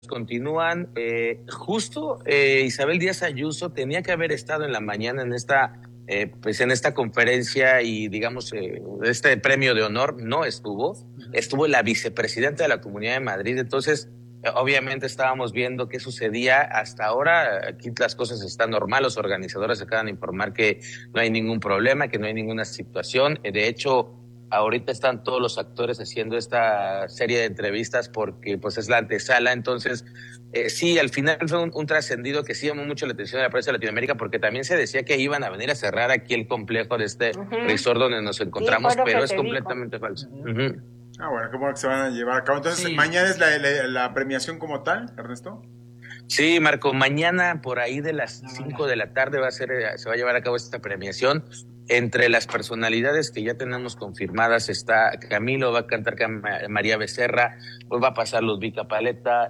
continúan. Isabel Díaz Ayuso tenía que haber estado en la mañana en esta conferencia y digamos este premio de honor. No estuvo la vicepresidenta de la Comunidad de Madrid. Entonces obviamente estábamos viendo qué sucedía. Hasta ahora aquí las cosas están normal, los organizadores acaban de informar que no hay ningún problema, que no hay ninguna situación. De hecho, ahorita están todos los actores haciendo esta serie de entrevistas porque pues es la antesala. Entonces sí, al final fue un trascendido que sí llamó mucho la atención de la prensa de Latinoamérica, porque también se decía que iban a venir a cerrar aquí el complejo de este resort donde nos encontramos, pero es completamente falso. Bueno, qué bueno que se van a llevar a cabo. Entonces, ¿mañana es la premiación como tal, Ernesto? Sí, Marco, mañana por ahí de las 5 de la tarde se va a llevar a cabo esta premiación. Entre las personalidades que ya tenemos confirmadas está Camilo, va a cantar María Becerra, pues va a pasar Ludvika Paleta,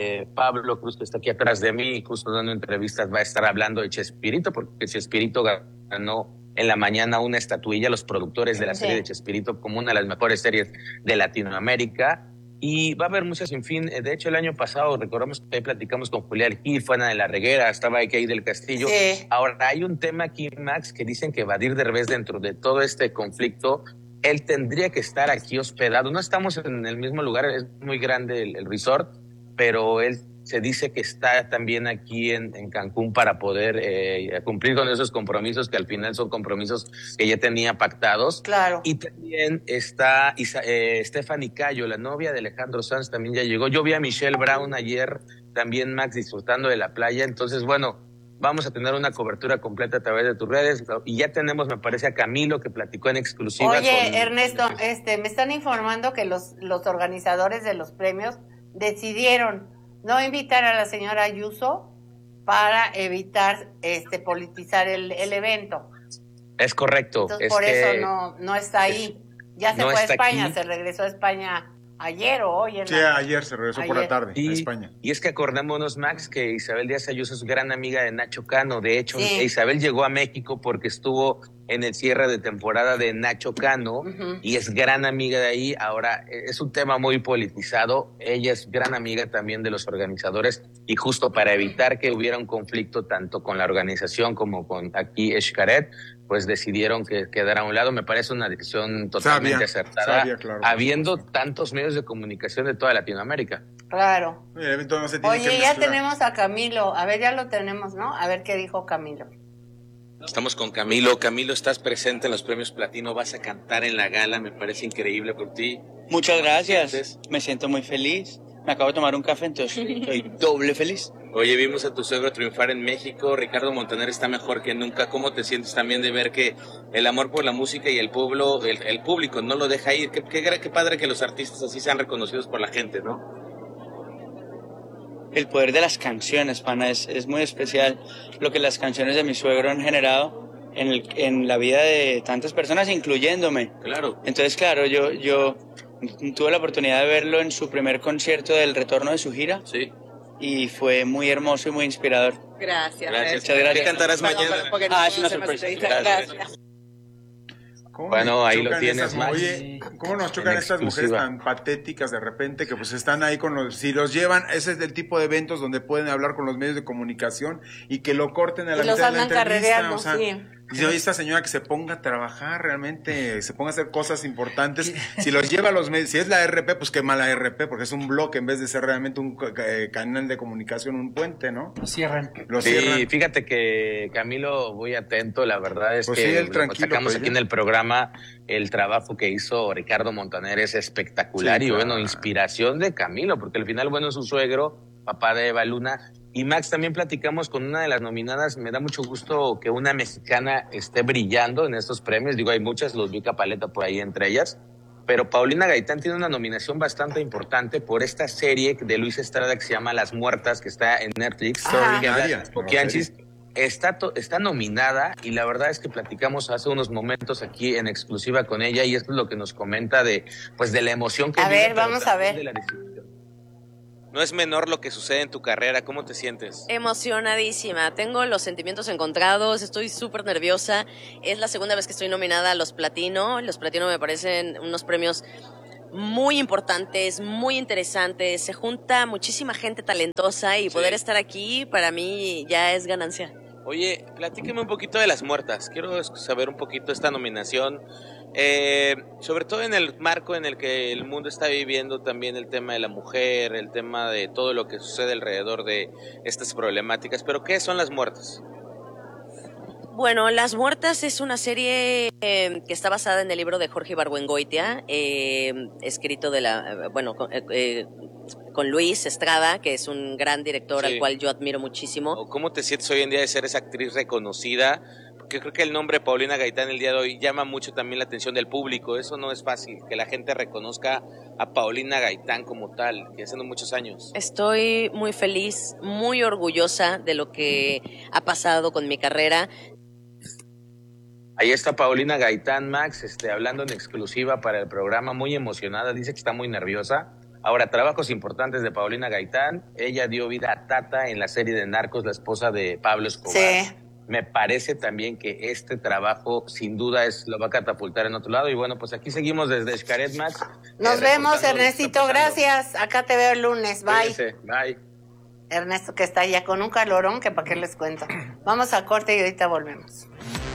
Pablo Cruz, que está aquí atrás de mí, justo dando entrevistas, va a estar hablando de Chespirito, porque Chespirito ganó en la mañana una estatuilla, los productores de la serie de Chespirito, como una de las mejores series de Latinoamérica. Y va a haber muchas, en fin. De hecho, el año pasado, recordamos que ahí platicamos con Julián Gil, fue Ana de la Reguera, estaba ahí del Castillo. Sí. Ahora, hay un tema aquí, Max, que dicen que Badir Derbez, dentro de todo este conflicto, él tendría que estar aquí hospedado. No estamos en el mismo lugar, es muy grande el resort, pero él se dice que está también aquí en Cancún para poder cumplir con esos compromisos que al final son compromisos que ya tenía pactados. Claro. Y también está Stephanie Cayo, la novia de Alejandro Sanz, también ya llegó. Yo vi a Michelle Brown ayer, también, Max, disfrutando de la playa. Entonces, bueno, vamos a tener una cobertura completa a través de tus redes. Y ya tenemos, me parece, a Camilo, que platicó en exclusiva. Oye, Ernesto, me están informando que los organizadores de los premios decidieron no invitar a la señora Ayuso para evitar politizar el evento. Es correcto. Entonces, por eso no está ahí. Ya se fue a España, se regresó a España ayer o hoy. Ayer se regresó por la tarde a España. Y es que acordémonos, Max, que Isabel Díaz Ayuso es gran amiga de Nacho Cano. De hecho, Isabel llegó a México porque estuvo en el cierre de temporada de Nacho Cano y es gran amiga de ahí. Ahora, es un tema muy politizado. Ella es gran amiga también de los organizadores y justo para evitar que hubiera un conflicto tanto con la organización como con aquí Xcaret, pues decidieron que quedara a un lado. Me parece una decisión totalmente acertada, claro, habiendo tantos medios de comunicación de toda Latinoamérica. Claro. Oye, ya tenemos a Camilo. A ver, ya lo tenemos, ¿no? A ver qué dijo Camilo. Estamos con Camilo. Camilo, estás presente en los premios Platino, vas a cantar en la gala, me parece increíble por ti. Muchas gracias, me siento muy feliz. Me acabo de tomar un café, entonces estoy doble feliz. Oye, vimos a tu suegro triunfar en México, Ricardo Montaner está mejor que nunca. ¿Cómo te sientes también de ver que el amor por la música y el público no lo deja ir? Qué padre que los artistas así sean reconocidos por la gente, ¿no? El poder de las canciones, pana, es muy especial lo que las canciones de mi suegro han generado en la vida de tantas personas, incluyéndome. Claro. Entonces, claro, yo tuve la oportunidad de verlo en su primer concierto del retorno de su gira. Sí. Y fue muy hermoso y muy inspirador. Gracias. Muchas gracias. ¿Qué cantarás mañana? Es una sorpresa. Gracias. Bueno, ahí lo tienes, Max. Oye, ¿cómo nos chocan estas mujeres tan patéticas de repente que pues están ahí si los llevan, ese es el tipo de eventos donde pueden hablar con los medios de comunicación y que lo corten a la mitad de la entrevista, o sea, dice, oye, esta señora que se ponga a trabajar realmente, se ponga a hacer cosas importantes, si los lleva a los medios, si es la RP, pues qué mala RP, porque es un bloque en vez de ser realmente un canal de comunicación, un puente, ¿no? Lo cierran. Sí, fíjate que Camilo, muy atento, la verdad es que sacamos aquí en el programa el trabajo que hizo Ricardo Montaner es espectacular y bueno, inspiración de Camilo, porque al final, bueno, es su suegro, papá de Eva Luna. Y Max, también platicamos con una de las nominadas. Me da mucho gusto que una mexicana esté brillando en estos premios. Digo, hay muchas, Ludvika Paleta por ahí entre ellas. Pero Paulina Gaitán tiene una nominación bastante importante por esta serie de Luis Estrada que se llama Las Muertas, que está en Netflix. Está nominada y la verdad es que platicamos hace unos momentos aquí en exclusiva con ella y esto es lo que nos comenta de la emoción que vive. A ver, vamos a ver. No es menor lo que sucede en tu carrera, ¿cómo te sientes? Emocionadísima, tengo los sentimientos encontrados, estoy súper nerviosa, es la segunda vez que estoy nominada a los Platino me parecen unos premios muy importantes, muy interesantes. Se junta muchísima gente talentosa y poder estar aquí para mí ya es ganancia. Oye, platíqueme un poquito de Las Muertas. Quiero saber un poquito esta nominación, sobre todo en el marco en el que el mundo está viviendo también el tema de la mujer, el tema de todo lo que sucede alrededor de estas problemáticas. Pero, ¿qué son Las Muertas? Bueno, Las Muertas es una serie que está basada en el libro de Jorge Ibargüengoitia, escrito con Luis Estrada, que es un gran director al cual yo admiro muchísimo. ¿Cómo te sientes hoy en día de ser esa actriz reconocida? Porque creo que el nombre Paulina Gaitán el día de hoy llama mucho también la atención del público. Eso no es fácil, que la gente reconozca a Paulina Gaitán como tal, que hace muchos años. Estoy muy feliz, muy orgullosa de lo que ha pasado con mi carrera. Ahí está Paulina Gaitán, Max, hablando en exclusiva para el programa, muy emocionada, dice que está muy nerviosa. Ahora, trabajos importantes de Paulina Gaitán. Ella dio vida a Tata en la serie de Narcos, la esposa de Pablo Escobar. Sí. Me parece también que este trabajo, sin duda, lo va a catapultar en otro lado. Y bueno, pues aquí seguimos desde Xcaret, Max. Nos vemos, Ernestito, gracias. Acá te veo el lunes, bye. Cuídense, bye. Ernesto, que está ya con un calorón que para qué les cuento. Vamos a corte y ahorita volvemos.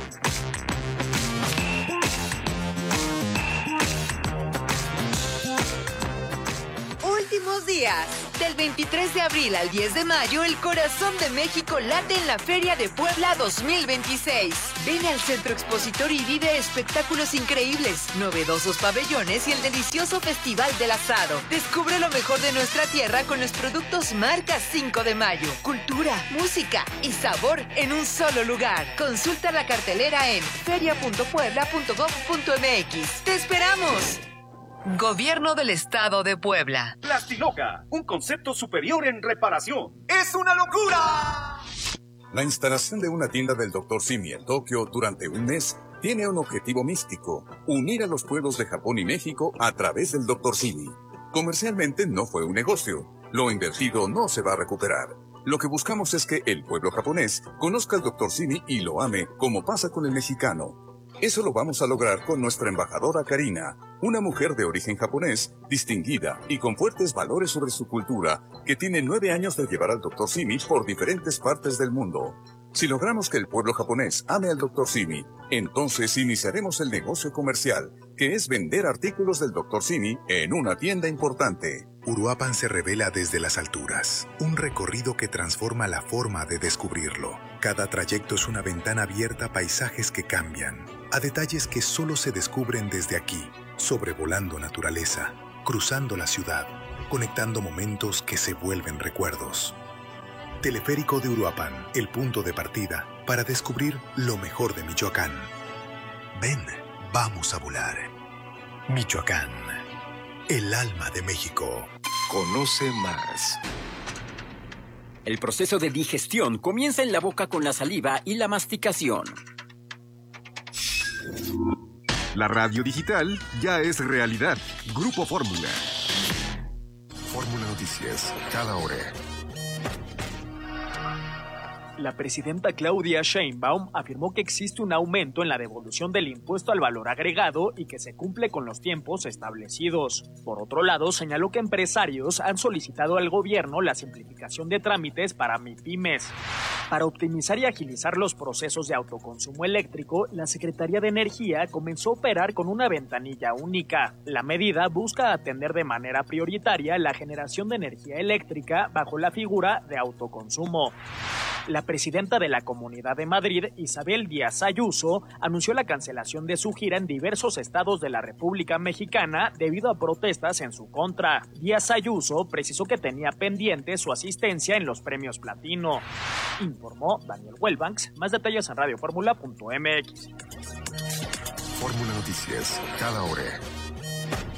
Últimos días. Del 23 de abril al 10 de mayo, el corazón de México late en la Feria de Puebla 2026. Ven al Centro Expositor y vive espectáculos increíbles, novedosos pabellones y el delicioso Festival del Asado. Descubre lo mejor de nuestra tierra con los productos Marca 5 de Mayo. Cultura, música y sabor en un solo lugar. Consulta la cartelera en feria.puebla.gov.mx. ¡Te esperamos! Gobierno del Estado de Puebla. Plastiloca, un concepto superior en reparación. ¡Es una locura! La instalación de una tienda del Dr. Simi en Tokio durante un mes tiene un objetivo místico: unir a los pueblos de Japón y México a través del Dr. Simi. Comercialmente no fue un negocio. Lo invertido no se va a recuperar. Lo que buscamos es que el pueblo japonés conozca al Dr. Simi y lo ame, como pasa con el mexicano. Eso lo vamos a lograr con nuestra embajadora Karina, una mujer de origen japonés, distinguida y con fuertes valores sobre su cultura, que tiene 9 años de llevar al Dr. Simi por diferentes partes del mundo. Si logramos que el pueblo japonés ame al Dr. Simi, entonces iniciaremos el negocio comercial, que es vender artículos del Dr. Simi en una tienda importante. Uruapan se revela desde las alturas, un recorrido que transforma la forma de descubrirlo. Cada trayecto es una ventana abierta a paisajes que cambian, a detalles que solo se descubren desde aquí, sobrevolando naturaleza, cruzando la ciudad, conectando momentos que se vuelven recuerdos. Teleférico de Uruapan, el punto de partida para descubrir lo mejor de Michoacán. Ven, vamos a volar. Michoacán, el alma de México. Conoce más. El proceso de digestión comienza en la boca con la saliva y la masticación. La radio digital ya es realidad. Grupo Fórmula. Fórmula Noticias, cada hora. La presidenta Claudia Sheinbaum afirmó que existe un aumento en la devolución del impuesto al valor agregado y que se cumple con los tiempos establecidos. Por otro lado, señaló que empresarios han solicitado al gobierno la simplificación de trámites para MIPYMES. Para optimizar y agilizar los procesos de autoconsumo eléctrico, la Secretaría de Energía comenzó a operar con una ventanilla única. La medida busca atender de manera prioritaria la generación de energía eléctrica bajo la figura de autoconsumo. La presidenta de la Comunidad de Madrid, Isabel Díaz Ayuso, anunció la cancelación de su gira en diversos estados de la República Mexicana debido a protestas en su contra. Díaz Ayuso precisó que tenía pendiente su asistencia en los premios Platino. Informó Daniel Huelbanks. Más detalles en radioformula.mx. Fórmula Noticias, cada hora.